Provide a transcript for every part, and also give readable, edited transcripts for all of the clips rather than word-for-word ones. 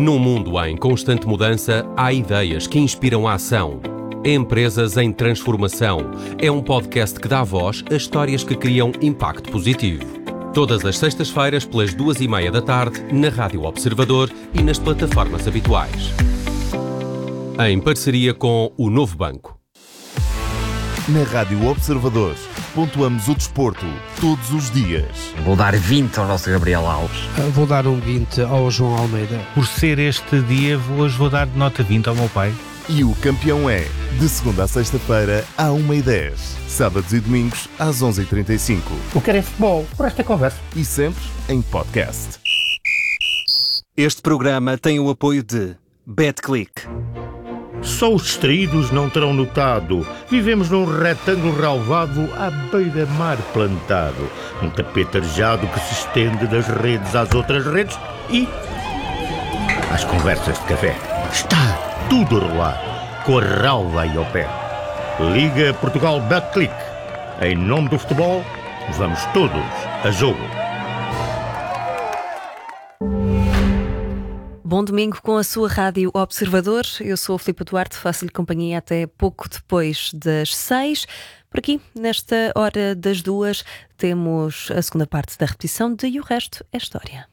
Num mundo em constante mudança, há ideias que inspiram a ação. Empresas em Transformação é um podcast que dá voz a histórias que criam impacto positivo. Todas as sextas-feiras, pelas 2:30 da tarde, na Rádio Observador e nas plataformas habituais. Em parceria com o Novo Banco. Na Rádio Observador, pontuamos o desporto todos os dias. Vou dar 20 ao nosso Gabriel Alves. Vou dar um 20 ao João Almeida. Por ser este dia, hoje vou dar nota 20 ao meu pai. E o campeão é, de segunda a sexta-feira, à 1h10. Sábados e domingos, às 11h35. O que é futebol, por esta conversa. E sempre em podcast. Este programa tem o apoio de BetClick. Só os distraídos não terão notado. Vivemos num retângulo relvado à beira-mar plantado. Um tapete arejado que se estende das redes às outras redes e às conversas de café. Está tudo a rolar, com a relva aí ao pé. Liga Portugal BetClick. Em nome do futebol, vamos todos a jogo. Bom domingo com a sua Rádio Observador. Eu sou a Filipe Duarte, faço-lhe companhia até pouco depois das 6. Por aqui, nesta hora das 2, temos a segunda parte da repetição de E o Resto é História.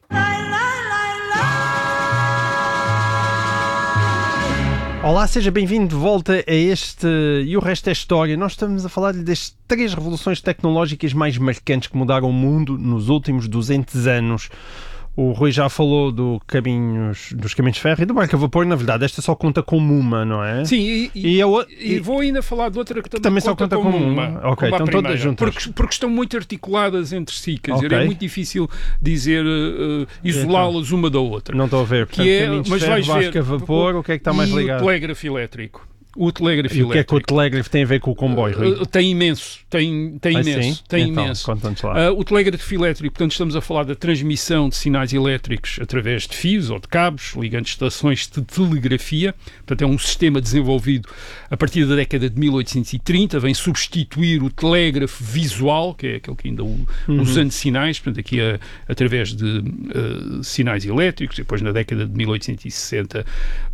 Olá, seja bem-vindo de volta a este E o Resto é História. Nós estamos a falar das 3 revoluções tecnológicas mais marcantes que mudaram o mundo nos últimos 200 anos. O Rui já falou dos caminhos de ferro e do barco a vapor. Na verdade, esta só conta como uma, não é? Sim, e vou ainda falar de outra que também só conta como uma. Ok, então todas juntas. Porque estão muito articuladas entre si, quer dizer, é muito difícil dizer, isolá-las uma da outra. Não estou a ver. Portanto, caminhos de ferro, barco a vapor, o que é que está mais ligado? O telégrafo elétrico. O telégrafo elétrico. O que é que o telégrafo tem a ver com o comboio, Rui? Tem imenso. Tem imenso. Tem então, imenso. Conta-nos lá. O telégrafo elétrico, portanto, estamos a falar da transmissão de sinais elétricos através de fios ou de cabos, ligando estações de telegrafia. Portanto, é um sistema desenvolvido a partir da década de 1830, vem substituir o telégrafo visual, que é aquele que ainda usando sinais, portanto, aqui através de sinais elétricos. Depois, na década de 1860,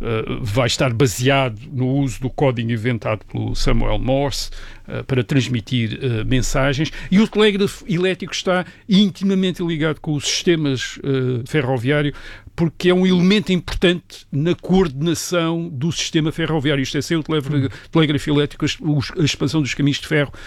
vai estar baseado no uso do código inventado pelo Samuel Morse para transmitir mensagens, e o telégrafo elétrico está intimamente ligado com os sistemas ferroviários, porque é um elemento importante na coordenação do sistema ferroviário. Isto é, sem o telégrafo elétrico, a expansão dos caminhos de ferro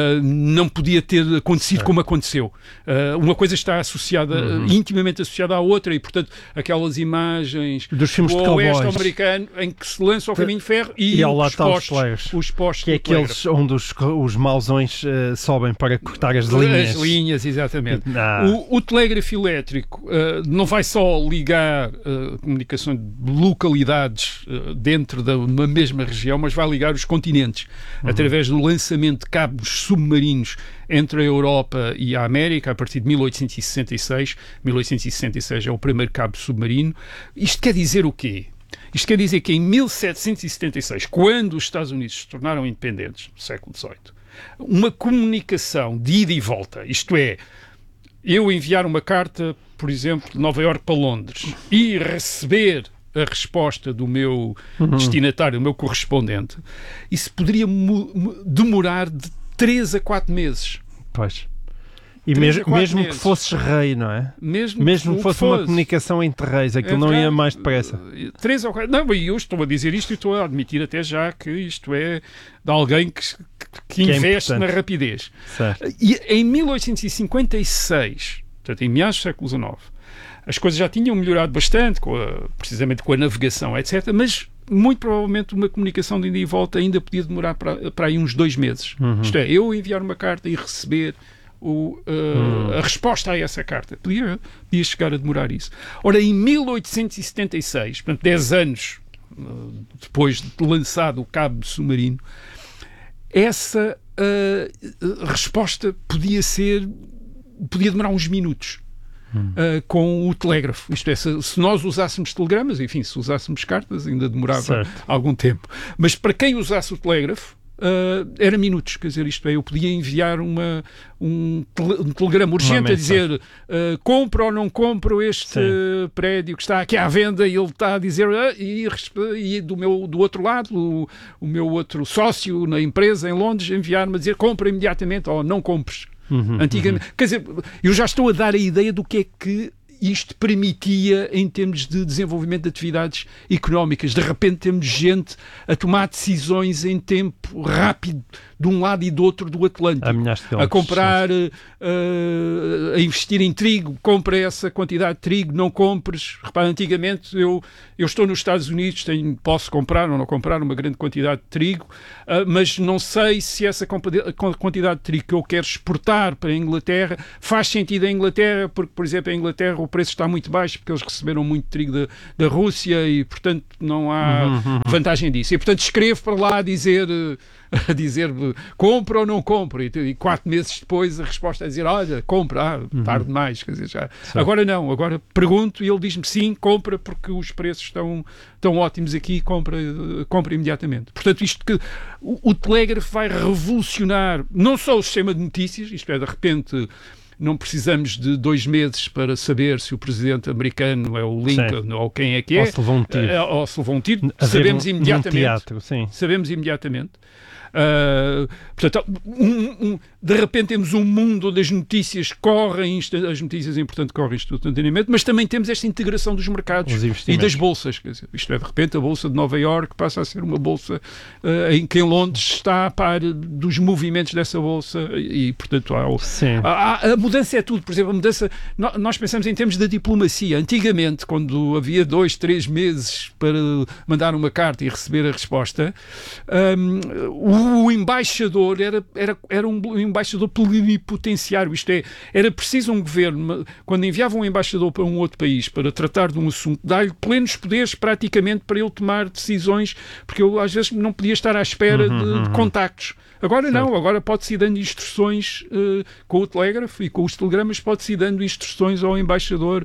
não podia ter acontecido como aconteceu. Uma coisa está associada, intimamente associada à outra, e, portanto, aquelas imagens dos filmes do de oeste americano em que se lança o caminho de ferro e ao lado os postos que é aqueles onde os mausões sobem para cortar as linhas. As linhas, exatamente. O telégrafo elétrico não vai só ligar comunicação de localidades dentro de uma mesma região, mas vai ligar os continentes através do lançamento de cabos submarinos entre a Europa e a América a partir de 1866. 1866 é o primeiro cabo submarino. Isto quer dizer o quê? Isto quer dizer que em 1776, quando os Estados Unidos se tornaram independentes, no século XVIII, uma comunicação de ida e volta, isto é, eu enviar uma carta, por exemplo, de Nova Iorque para Londres e receber a resposta do meu destinatário, do meu correspondente, isso poderia demorar de 3 a 4 meses. Pois. E mesmo que fosses rei, não é? Mesmo que fosse uma comunicação entre reis, aquilo não ia mais depressa. 3 ou 4... Não, eu estou a dizer isto e estou a admitir até já que isto é de alguém que investe na rapidez. Certo. E em 1856, portanto, em meados do século XIX, as coisas já tinham melhorado bastante, precisamente com a navegação, etc., mas muito provavelmente uma comunicação de ida e volta ainda podia demorar para aí uns 2 meses. Isto é, eu enviar uma carta e receber a resposta a essa carta. Podia chegar a demorar isso. Ora, em 1876, portanto, 10 anos depois de lançado o cabo submarino, essa resposta podia demorar uns minutos. Com o telégrafo. Isto é, se nós usássemos telegramas, enfim, se usássemos cartas, ainda demorava algum tempo. Mas para quem usasse o telégrafo, era minutos, quer dizer, isto é, eu podia enviar um telegrama urgente a dizer compro ou não compro este prédio que está aqui à venda, e ele está a dizer e do outro lado o meu outro sócio na empresa em Londres enviar-me a dizer compra imediatamente ou não compres. Antigamente, quer dizer, eu já estou a dar a ideia do que é que isto permitia em termos de desenvolvimento de atividades económicas. De repente temos gente a tomar decisões em tempo rápido de um lado e do outro do Atlântico, a comprar, a investir em trigo, compra essa quantidade de trigo, não compres. Repara, antigamente eu estou nos Estados Unidos, posso comprar ou não comprar uma grande quantidade de trigo, mas não sei se essa quantidade de trigo que eu quero exportar para a Inglaterra faz sentido em Inglaterra, porque, por exemplo, em Inglaterra o preço está muito baixo porque eles receberam muito trigo da Rússia e, portanto, não há vantagem disso. E, portanto, escrevo para lá a dizer compra ou não compra, e 4 meses depois a resposta é dizer, olha, compra, tarde demais, quer dizer, já. Agora não, agora pergunto e ele diz-me sim, compra, porque os preços estão ótimos aqui, compra imediatamente. Portanto, isto que o telégrafo vai revolucionar não só o sistema de notícias, isto é, de repente não precisamos de 2 meses para saber se o presidente americano é o Lincoln ou quem é que é. Ou se levou um tiro. Sabemos imediatamente. Teatro, sabemos imediatamente. Portanto, de repente temos um mundo onde as notícias correm, as notícias importantes correm instantaneamente, mas também temos esta integração dos mercados e das bolsas. Quer dizer, isto é, de repente a Bolsa de Nova Iorque passa a ser uma bolsa em que em Londres está a par dos movimentos dessa bolsa e, portanto, a mudança é tudo. Por exemplo, a mudança, nós pensamos em termos da diplomacia. Antigamente, quando havia 2, 3 meses para mandar uma carta e receber a resposta, o embaixador era um embaixador plenipotenciário, isto é, era preciso um governo, quando enviava um embaixador para um outro país para tratar de um assunto, dar-lhe plenos poderes praticamente para ele tomar decisões, porque eu às vezes não podia estar à espera de contactos. Agora não, agora pode-se ir dando instruções com o telégrafo e com os telegramas, pode-se ir dando instruções ao embaixador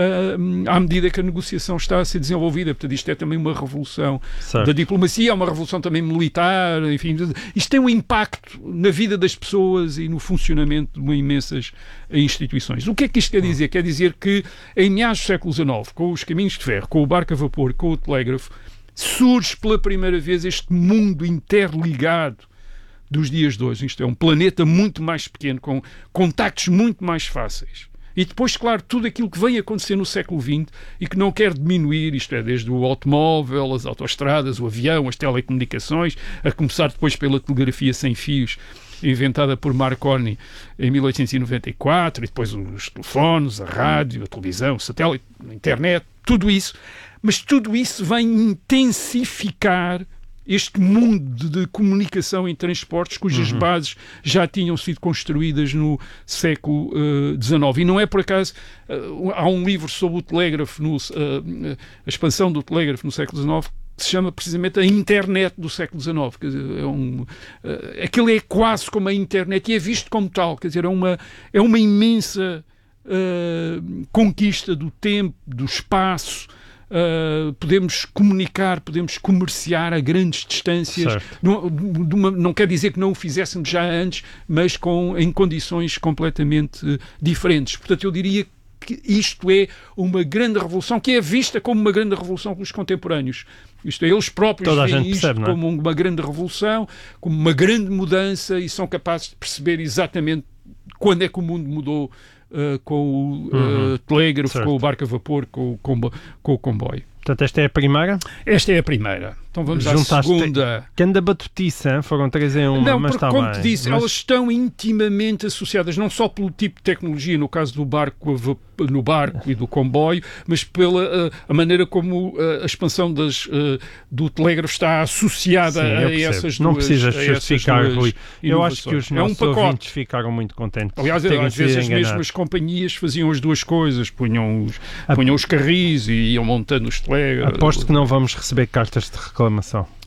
à medida que a negociação está a ser desenvolvida. Portanto, isto é também uma revolução da diplomacia, é uma revolução também militar, enfim, isto tem um impacto na vida das pessoas e no funcionamento de imensas instituições. O que é que isto quer dizer? Quer dizer que em meados do século XIX, com os caminhos de ferro, com o barco a vapor, com o telégrafo, surge pela primeira vez este mundo interligado dos dias de hoje. Isto é um planeta muito mais pequeno, com contactos muito mais fáceis. E depois, claro, tudo aquilo que vem acontecer no século XX e que não quer diminuir, isto é, desde o automóvel, as autoestradas, o avião, as telecomunicações, a começar depois pela telegrafia sem fios, inventada por Marconi em 1894, e depois os telefones, a rádio, a televisão, o satélite, a internet, tudo isso. Mas tudo isso vem intensificar este mundo de comunicação em transportes cujas bases já tinham sido construídas no século XIX. E não é por acaso, há um livro sobre o telégrafo, a expansão do telégrafo no século XIX, que se chama precisamente a internet do século XIX. Quer dizer, aquilo é quase como a internet e é visto como tal. Quer dizer, é uma imensa conquista do tempo, do espaço. Podemos comunicar, podemos comerciar a grandes distâncias. Não quer dizer que não o fizéssemos já antes, mas em condições completamente diferentes. Portanto, eu diria que isto é uma grande revolução, que é vista como uma grande revolução pelos contemporâneos. Isto é, eles próprios veem isto percebe, como uma grande revolução, como uma grande mudança, e são capazes de perceber exatamente quando é que o mundo mudou com o telégrafo, com o barco a vapor, com o comboio. Portanto, esta é a primeira? Esta é a primeira. Então vamos à segunda. Que anda batutiça, foram 3 em 1, não, mas porque, como te disse, elas estão intimamente associadas, não só pelo tipo de tecnologia, no caso do barco e do comboio, mas pela a maneira como a expansão do telégrafo está associada a essas duas. Não precisas justificar, Rui. Eu acho que os nossos ouvintes ficaram muito contentes. Aliás, às vezes as mesmas companhias faziam as duas coisas, punham os carris e iam montando os telégrafos. Aposto que não vamos receber cartas de reclamação.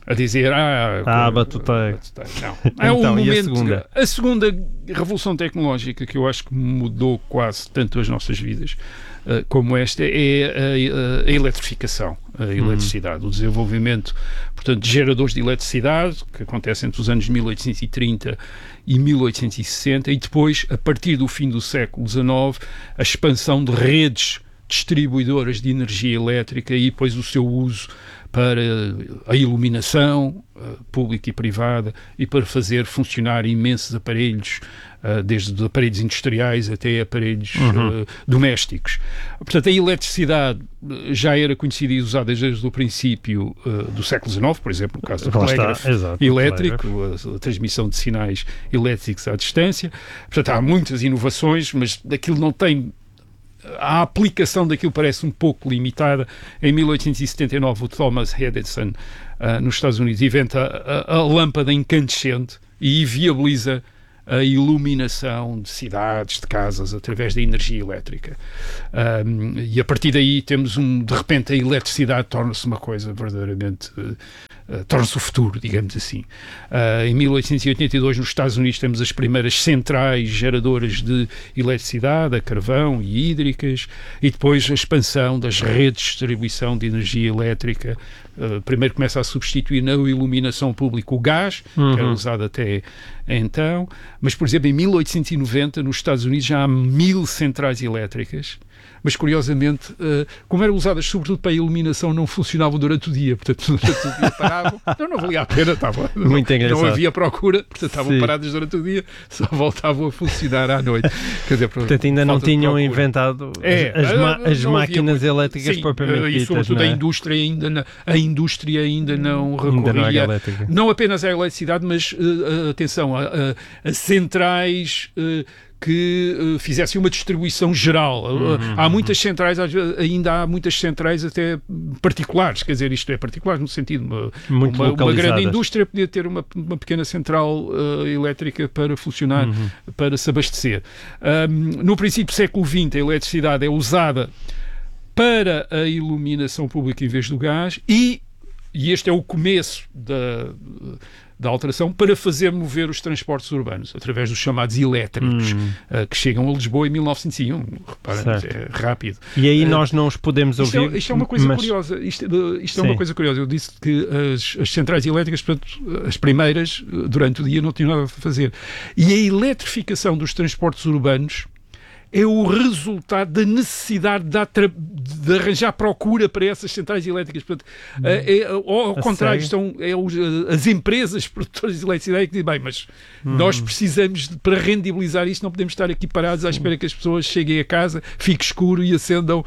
a dizer batuteiro. Não. Então, e a segunda? A segunda revolução tecnológica que eu acho que mudou quase tanto as nossas vidas como esta é a eletrificação, a eletricidade, o desenvolvimento, portanto, de geradores de eletricidade, que acontece entre os anos 1830 e 1860, e depois, a partir do fim do século XIX, a expansão de redes distribuidoras de energia elétrica e depois o seu uso para a iluminação pública e privada e para fazer funcionar imensos aparelhos, desde aparelhos industriais até aparelhos domésticos. Portanto, a eletricidade já era conhecida e usada desde o princípio do século XIX, por exemplo, no caso do telégrafo elétrico, a transmissão de sinais elétricos à distância. Portanto, há muitas inovações, mas daquilo não tem... A aplicação daquilo parece um pouco limitada. Em 1879, o Thomas Edison, nos Estados Unidos, inventa a lâmpada incandescente e viabiliza a iluminação de cidades, de casas, através da energia elétrica. E a partir daí temos de repente a eletricidade torna-se uma coisa verdadeiramente... torna-se o futuro, digamos assim. Em 1882, nos Estados Unidos, temos as primeiras centrais geradoras de eletricidade, a carvão e hídricas, e depois a expansão das redes de distribuição de energia elétrica. Primeiro começa a substituir na iluminação pública o gás, que era usado até então, mas, por exemplo, em 1890, nos Estados Unidos, já há 1000 centrais elétricas, mas curiosamente, como eram usadas sobretudo para a iluminação, não funcionavam durante o dia, portanto durante o dia paravam, não valia a pena, não havia procura, portanto estavam paradas durante o dia, só voltavam a funcionar à noite. Quer dizer, portanto ainda não tinham inventado as máquinas elétricas propriamente ditas. E sobretudo a indústria ainda não recorria, não apenas à eletricidade, mas atenção, a centrais... que fizessem uma distribuição geral. Há muitas centrais, ainda há muitas centrais até particulares, quer dizer, isto é particular no sentido uma grande indústria podia ter uma pequena central elétrica para funcionar, para se abastecer. No princípio do século XX, a eletricidade é usada para a iluminação pública em vez do gás e este é o começo da alteração para fazer mover os transportes urbanos, através dos chamados elétricos, que chegam a Lisboa em 1901. Reparem, é rápido. E aí nós não os podemos ouvir. Isto é uma coisa curiosa. Isto é uma coisa curiosa. Eu disse que as centrais elétricas, portanto, as primeiras, durante o dia, não tinham nada a fazer. E a eletrificação dos transportes urbanos é o resultado da necessidade de arranjar procura para essas centrais elétricas. Portanto, ao contrário, são as empresas produtoras de eletricidade que dizem, bem, mas nós precisamos, para rendibilizar isto, não podemos estar aqui parados à espera que as pessoas cheguem a casa, fique escuro e acendam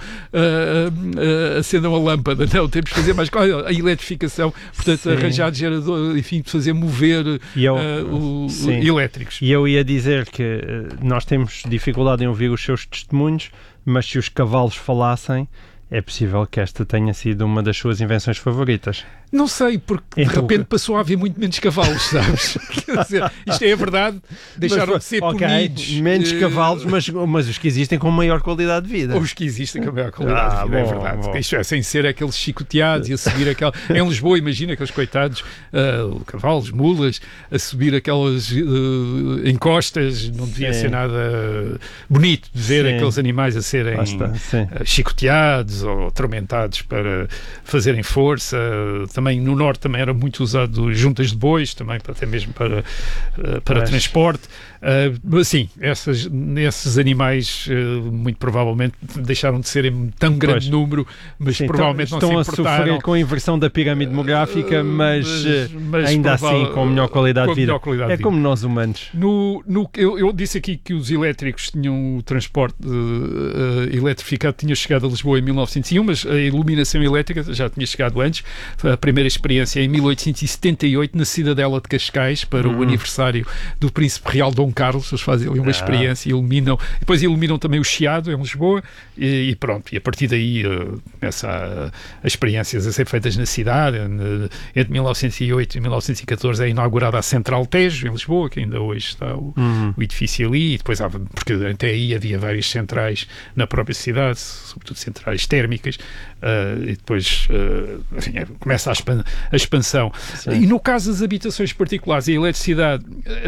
a lâmpada. Não, temos que fazer mais coisa. A eletrificação, portanto, arranjar gerador, enfim, de fazer mover elétricos. E eu ia dizer que nós temos dificuldade em ouvir os seus testemunhos, mas se os cavalos falassem, é possível que esta tenha sido uma das suas invenções favoritas. Não sei, porque de repente passou a haver muito menos cavalos, sabes? Quer dizer, isto é a verdade, deixaram de ser punidos. Menos cavalos, mas os que existem com maior qualidade de vida. Os que existem com maior qualidade de vida, é verdade. Isto é, sem ser aqueles chicoteados e a subir aquela... Em Lisboa, imagina aqueles coitados, cavalos, mulas, a subir aquelas encostas, não devia ser nada bonito de ver aqueles animais a serem chicoteados ou atormentados para fazerem força. Também no norte também era muito usado juntas de bois, também até mesmo para transporte. Sim, esses animais muito provavelmente deixaram de serem tão grande número, mas provavelmente não se importaram. Estão a sofrer com a inversão da pirâmide demográfica, mas ainda assim com melhor qualidade de vida. É como nós humanos. Eu disse aqui que os elétricos tinham o transporte eletrificado, tinha chegado a Lisboa em 1901, mas a iluminação elétrica já tinha chegado antes. A primeira experiência em 1878 na cidadela de Cascais, para o aniversário do Príncipe Real Dom Carlos. Eles fazem ali uma experiência, depois iluminam também o Chiado em Lisboa e pronto, e a partir daí começa as experiências a ser feitas na cidade. Entre 1908 e 1914 é inaugurada a Central Tejo em Lisboa, que ainda hoje está o edifício ali, e depois porque até aí havia várias centrais na própria cidade, sobretudo centrais térmicas térmicas, e depois enfim, começa a expansão. Sim. E no caso das habitações particulares e a eletricidade,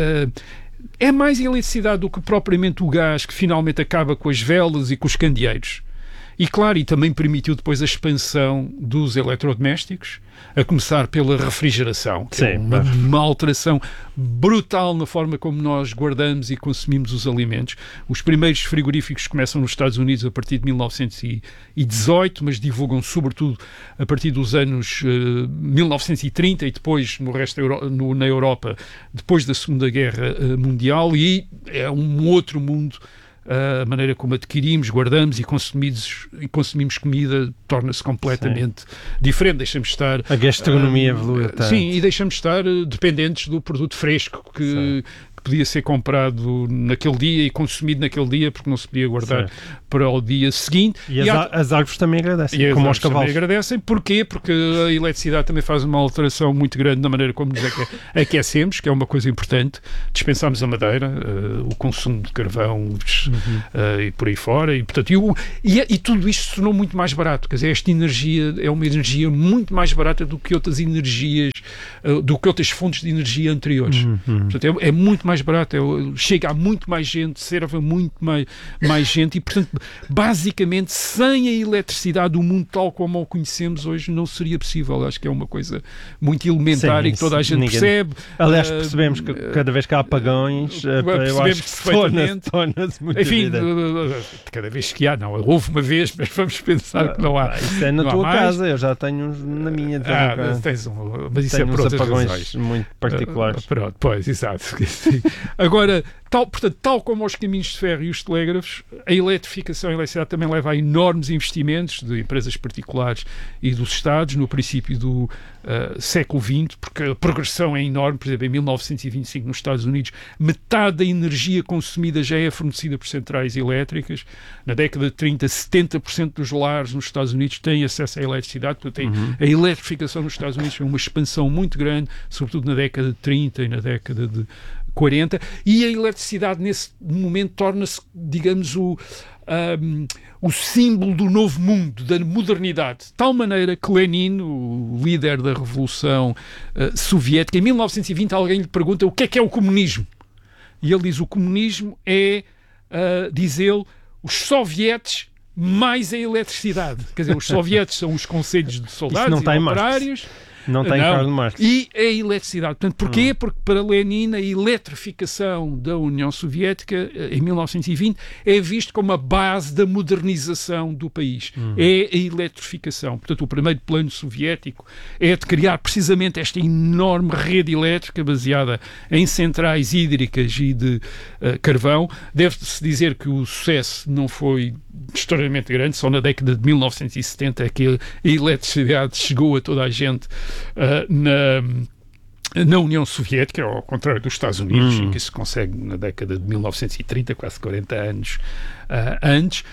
é mais a eletricidade do que propriamente o gás que finalmente acaba com as velas e com os candeeiros. E claro, e também permitiu depois a expansão dos eletrodomésticos, a começar pela refrigeração, que é uma alteração brutal na forma como nós guardamos e consumimos os alimentos. Os primeiros frigoríficos começam nos Estados Unidos a partir de 1918, mas divulgam sobretudo a partir dos anos 1930 e depois no resto na Europa, depois da Segunda Guerra Mundial, e é um outro mundo. A maneira como adquirimos, guardamos e consumimos comida torna-se completamente diferente. Deixamos de estar... A gastronomia evolui tanto. Sim, e deixamos de estar dependentes do produto fresco que podia ser comprado naquele dia e consumido naquele dia, porque não se podia guardar para o dia seguinte. E as árvores também agradecem, como os cavalos. Também agradecem. Porquê? Porque a eletricidade também faz uma alteração muito grande na maneira como nos aquecemos, que é uma coisa importante. Dispensamos a madeira, o consumo de carvão e por aí fora. E, portanto, e tudo isto se tornou muito mais barato. Quer dizer, esta energia é uma energia muito mais barata do que outras energias, do que outras fontes de energia anteriores. Portanto, é muito mais barato, chega a muito mais gente, serve a muito mais gente e, portanto, basicamente, sem a eletricidade, o mundo tal como o conhecemos hoje não seria possível. Acho que é uma coisa muito elementar e que toda a gente percebe. Aliás, percebemos que cada vez que há apagões, eu acho que torna-se muito evidente. Cada vez que há, não, houve uma vez, mas vamos pensar que não há. Isso é na tua casa, eu já tenho uns na minha. Mas isso é por outras apagões razões muito particulares. Pronto, pois, exato. Agora, tal como os caminhos de ferro e os telégrafos, a eletrificação e a eletricidade também leva a enormes investimentos de empresas particulares e dos Estados no princípio do século XX, porque a progressão é enorme. Por exemplo, em 1925 nos Estados Unidos, metade da energia consumida já é fornecida por centrais elétricas. Na década de 30, 70% dos lares nos Estados Unidos têm acesso à eletricidade. Portanto, a eletrificação nos Estados Unidos é uma expansão muito grande, sobretudo na década de 30 e na década de 40, e a eletricidade nesse momento torna-se, digamos, o símbolo do novo mundo, da modernidade, de tal maneira que Lenin, o líder da Revolução Soviética, em 1920 alguém lhe pergunta o que é o comunismo, e ele diz: o comunismo é, diz ele, os sovietes mais a eletricidade. Quer dizer, os sovietes são os conselhos de soldados e operários. Não tem Karl Marx. E a eletricidade. Portanto, porquê? Porque para Lenin a eletrificação da União Soviética em 1920 é visto como a base da modernização do país. É a eletrificação. Portanto, o primeiro plano soviético é de criar precisamente esta enorme rede elétrica baseada em centrais hídricas e de carvão. Deve-se dizer que o sucesso não foi extraordinariamente grande. Só na década de 1970 é que a eletricidade chegou a toda a gente na União Soviética, ao contrário dos Estados Unidos, em que se consegue na década de 1930, quase 40 anos antes.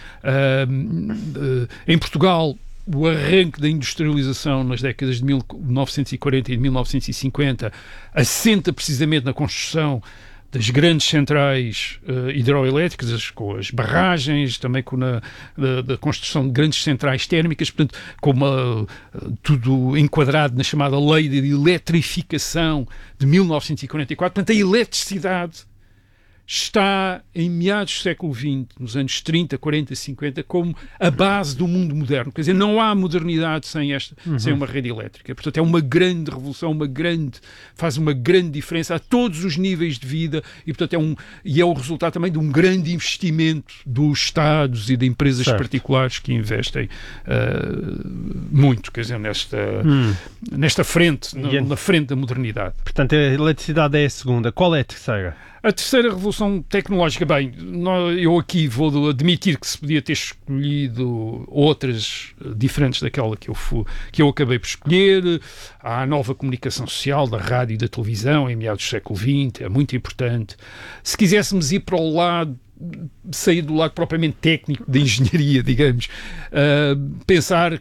Em Portugal, o arranque da industrialização nas décadas de 1940 e de 1950 assenta precisamente na construção das grandes centrais hidroelétricas, com as barragens, também com da construção de grandes centrais térmicas, portanto, tudo enquadrado na chamada Lei de Eletrificação de 1944. Portanto, a eletricidade está, em meados do século XX, nos anos 30, 40, 50, como a base do mundo moderno. Quer dizer, não há modernidade sem uma rede elétrica. Portanto, é uma grande revolução, faz uma grande diferença a todos os níveis de vida e, portanto, é o resultado também de um grande investimento dos Estados e de empresas particulares que investem muito, quer dizer, nesta frente, na frente da modernidade. Portanto, a eletricidade é a segunda. Qual é a terceira? A terceira revolução tecnológica, bem, eu aqui vou admitir que se podia ter escolhido outras diferentes daquela que eu acabei por escolher. Há a nova comunicação social da rádio e da televisão em meados do século XX, é muito importante. Se quiséssemos ir para o lado, sair do lado propriamente técnico da engenharia, digamos, pensar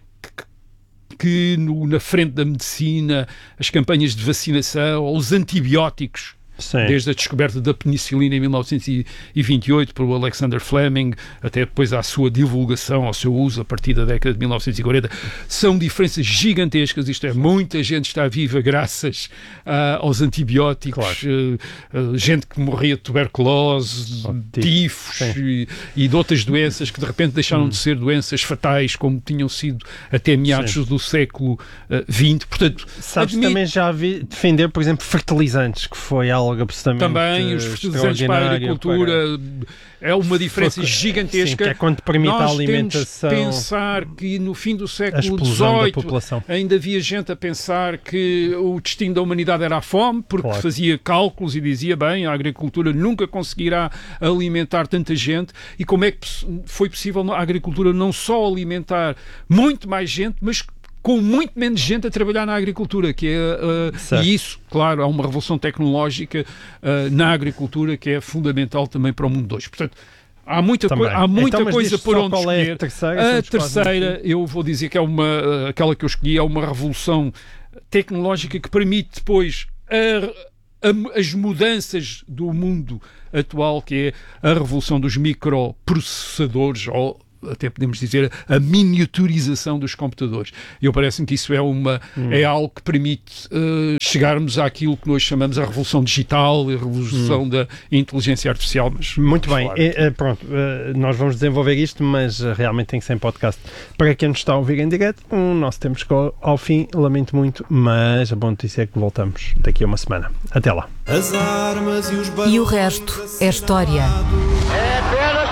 que na frente da medicina, as campanhas de vacinação, ou os antibióticos, desde a descoberta da penicilina em 1928 por Alexander Fleming, até depois à sua divulgação, ao seu uso a partir da década de 1940, são diferenças gigantescas, isto é, muita gente está viva graças aos antibióticos, gente que morria de tuberculose, tifos e de outras doenças que de repente deixaram de ser doenças fatais como tinham sido até meados do século XX. Portanto, também já vi defender, por exemplo, fertilizantes, que foi algo absolutamente também os fertilizantes para a agricultura é uma diferença gigantesca. Que é quando permite Nós a alimentação. Temos de pensar que no fim do século XVIII ainda havia gente a pensar que o destino da humanidade era a fome, porque fazia cálculos e dizia, bem, a agricultura nunca conseguirá alimentar tanta gente. E como é que foi possível a agricultura não só alimentar muito mais gente, mas com muito menos gente a trabalhar na agricultura, que é, e isso, claro, há uma revolução tecnológica na agricultura que é fundamental também para o mundo de hoje. Portanto, há muita coisa por onde escolher. A terceira, eu vou dizer que é aquela que eu escolhi, é uma revolução tecnológica que permite depois as mudanças do mundo atual, que é a revolução dos microprocessadores, ou até podemos dizer a miniaturização dos computadores. Eu parece-me que isso é algo que permite chegarmos àquilo que nós chamamos a revolução digital, a revolução da inteligência artificial. Mas muito bem, pronto, nós vamos desenvolver isto, mas realmente tem que ser em podcast. Para quem nos está a ouvir em direto, o nosso tempo chegou ao fim, lamento muito, mas a boa notícia é que voltamos daqui a uma semana. Até lá. E o resto é história.